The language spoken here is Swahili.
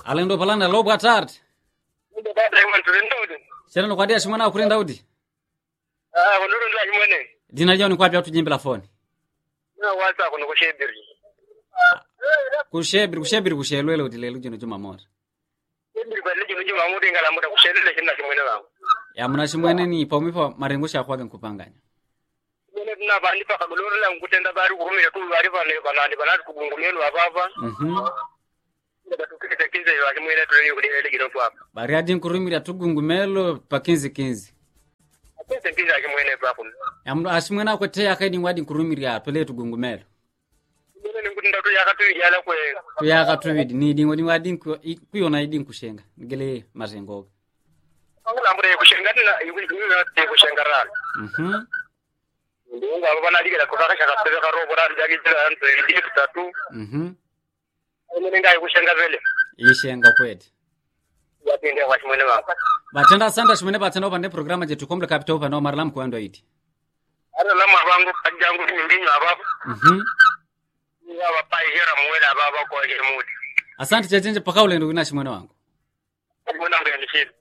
Alendo palana lo boa tarde. Ndo baba yuma tulendodi. Sera no kwadia shimwana akurenda udi. Wandoro ndo yimwene. Dina leo ni kwapi atujimbila phone. Na wasa kuno kushebiri. Kushelwele udile lujino juma mora. Shebiri kwa lujino juma mora ngala muda kushelele kina kimwene wangu. Ya muna shimwene ni paumipa marengosha kwaga nkupanganya. Mune tuna bandi paka goloro la ngutenda bari kurumira tu bari bane banani banatu kugungumelo ababa. Tukite kinze yo akimwene tuleni kudile kino tu hapa. Bari adin kurumira tugungumelo pa 15. Akise kinze akimwene papo. Ya muna ashimwena kwete akaidi ngwadi kurumira pele tugungumelo. Mune ngutenda tu yakatu yala kwe. Kuyaka tubidi ni dingo ni wadi kuyona idi kushenga. Ngele mazengo. Ngala mure kushenga na yuko kushengara. Ndio bana digera kutaka shaka ka robo ra jagi jira entre idi tatu. Mune ngai kushenga vele. Ishenga kwete. Yapinde kwa shimwene wangu. Batenda sanda shimwene batenda upande programa jetu komple capital upande wa Marlam kwando iti. Ara lama wangu kajangu nyinginyo ababa. Ya wapai hera mwela ababa kwa hemudi. Asante chejenje paka ule ndio shimwene wangu. Mbona ngeni shida.